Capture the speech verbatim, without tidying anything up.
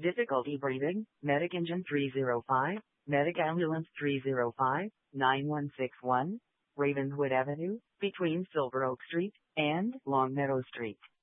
Difficulty breathing, Medic Engine three oh five, Medic Ambulance three oh five, nine one six one, Ravenswood Avenue, between Silver Oak Street and Longmeadow Street.